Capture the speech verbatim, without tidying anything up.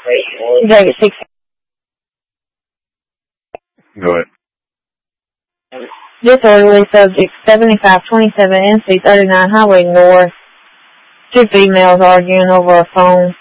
Executive six. Go ahead. Disorderly subject seventy-five twenty-seven N C thirty-nine Highway North. Two females arguing over a phone.